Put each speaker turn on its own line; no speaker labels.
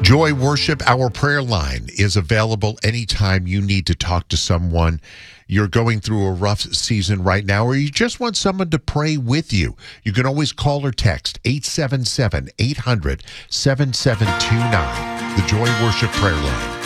Joy Worship, our prayer line is available anytime you need to talk to someone. You're going through a rough season right now, or you just want someone to pray with you. You can always call or text 877-800-7729, the Joy Worship prayer line.